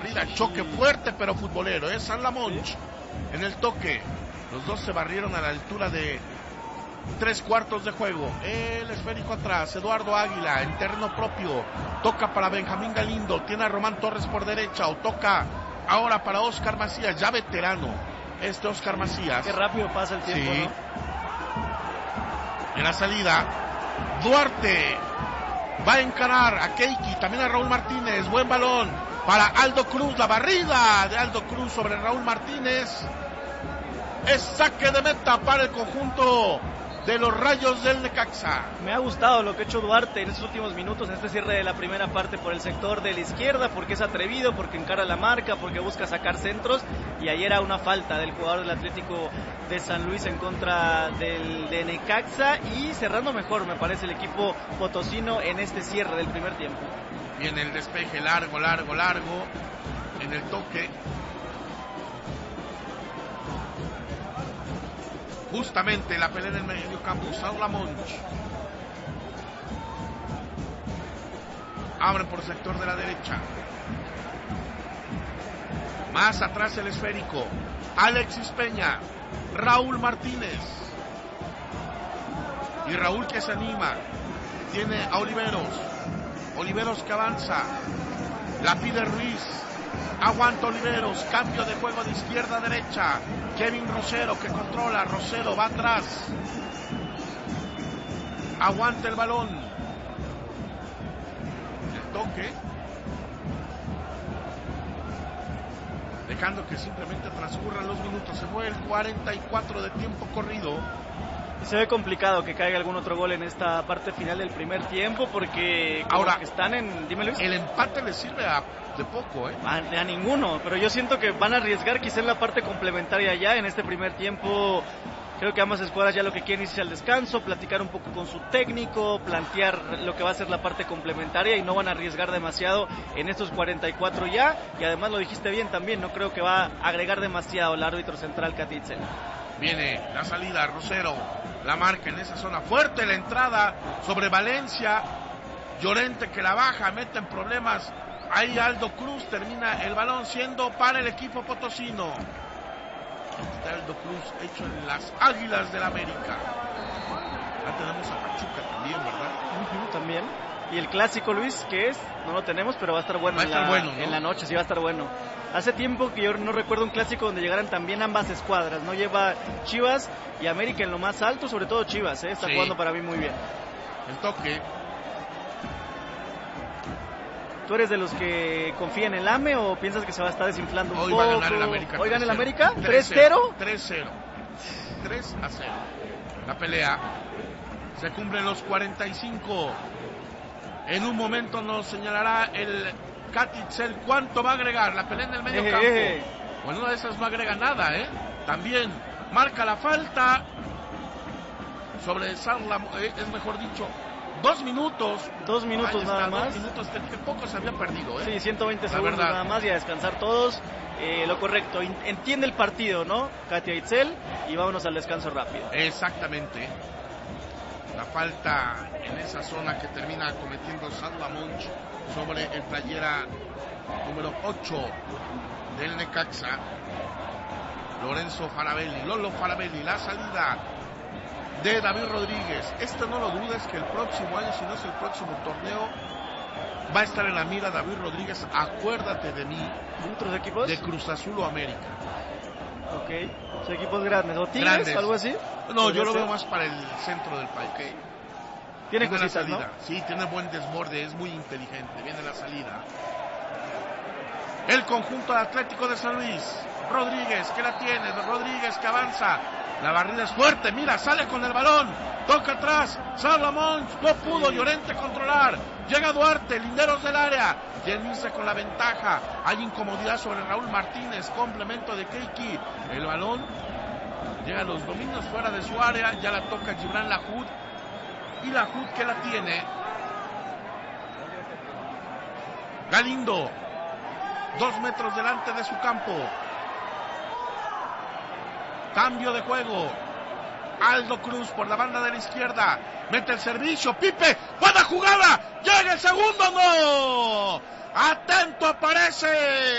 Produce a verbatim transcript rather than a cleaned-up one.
barrida, choque fuerte pero futbolero, es San Lamonch en el toque. Los dos se barrieron a la altura de tres cuartos de juego. El esférico atrás, Eduardo Águila en terreno propio, toca para Benjamín Galindo, tiene a Román Torres por derecha, o toca ahora para Oscar Macías, ya veterano, este Oscar Macías. Qué rápido pasa el tiempo, sí. ¿no? En la salida, Duarte va a encarar a Keiki, también a Raúl Martínez, buen balón para Aldo Cruz, la barrida de Aldo Cruz sobre Raúl Martínez, es saque de meta para el conjunto de los Rayos del Necaxa. Me ha gustado lo que ha hecho Duarte en estos últimos minutos, en este cierre de la primera parte por el sector de la izquierda, porque es atrevido, porque encara la marca, porque busca sacar centros, y ayer era una falta del jugador del Atlético de San Luis en contra del de Necaxa, y cerrando mejor me parece el equipo potosino en este cierre del primer tiempo. Viene el despeje largo, largo, largo, en el toque. Justamente la pelea en el medio campo, San Lamonch. Abre por sector de la derecha. Más atrás el esférico. Alexis Peña. Raúl Martínez. Y Raúl que se anima. Tiene a Oliveros. Oliveros que avanza. La pide Ruiz. Aguanta Oliveros, cambio de juego de izquierda a derecha. Kevin Rosero que controla, Rosero va atrás. Aguanta el balón. El toque. Dejando que simplemente transcurran los minutos. Se mueve el cuarenta y cuatro de tiempo corrido. Se ve complicado que caiga algún otro gol en esta parte final del primer tiempo, porque ahora que están en... Dime, Luis. El empate le sirve a, de poco, ¿eh? A, a ninguno, pero yo siento que van a arriesgar quizá en la parte complementaria ya, en este primer tiempo. Creo que ambas escuadras ya lo que quieren es irse al descanso, platicar un poco con su técnico, plantear lo que va a ser la parte complementaria, y no van a arriesgar demasiado en estos cuarenta y cuatro ya, y además lo dijiste bien también, no creo que va a agregar demasiado el árbitro central Katy Itzel. Viene la salida, Rosero, la marca en esa zona, fuerte la entrada sobre Valencia, Llorente que la baja, mete en problemas, ahí Aldo Cruz, termina el balón siendo para el equipo potosino. Está Aldo Cruz hecho en las Águilas del América. Ya tenemos a Pachuca también, ¿verdad? Uh-huh, también. Y el clásico, Luis, que es, no lo tenemos, pero va a estar bueno, va a estar en, la, bueno ¿no? en la noche, sí va a estar bueno. Hace tiempo que yo no recuerdo un clásico donde llegaran también ambas escuadras, ¿no? Lleva Chivas y América en lo más alto, sobre todo Chivas, ¿eh? Está sí. jugando para mí muy bien. El toque. ¿Tú eres de los que confían en el A M E o piensas que se va a estar desinflando un Hoy poco? Hoy va a ganar el América. ¿Hoy gana el América? ¿tres cero? tres cero. tres a cero. La pelea. Se cumplen los cuarenta y cinco. En un momento nos señalará el Katy Itzel cuánto va a agregar. La pelea en el medio eh, campo. Eh. Bueno, una de esas no agrega nada, ¿eh? También marca la falta sobre Sarla, eh, es mejor dicho, dos minutos. Dos minutos nada más. Dos minutos, que poco se había perdido, ¿eh? Sí, ciento veinte segundos nada más y a descansar todos. Eh, lo correcto, entiende el partido, ¿no? Katia Itzel, y vámonos al descanso rápido. Exactamente. La falta en esa zona que termina cometiendo San Lamonch sobre el playera número ocho del Necaxa. Lorenzo Farabelli, Lolo Farabelli, la salida de David Rodríguez. Este no lo dudes que el próximo año, si no es el próximo torneo, va a estar en la mira David Rodríguez. Acuérdate de mí. ¿Otros equipos? De Cruz Azul o América. Ok, son equipos grandes, ¿o Tigres, grandes. algo así? No, yo lo veo más para el centro del país. Okay. Tiene Viene cositas, la salida, ¿no? Sí, tiene buen desborde, es muy inteligente. Viene la salida. El conjunto de Atlético de San Luis. Rodríguez, que la tiene, Rodríguez que avanza. La barrida es fuerte, mira, sale con el balón. Toca atrás, San Lamonch, no pudo Llorente controlar. Llega Duarte, linderos del área. Yenise con la ventaja. Hay incomodidad sobre Raúl Martínez, complemento de Keiki. El balón llega a los dominios fuera de su área, ya la toca Gibran Lahoud. Y Lahoud que la tiene. Galindo, dos metros delante de su campo. Cambio de juego. Aldo Cruz por la banda de la izquierda. Mete el servicio. Pipe. Buena jugada. Llega el segundo. No. Atento aparece.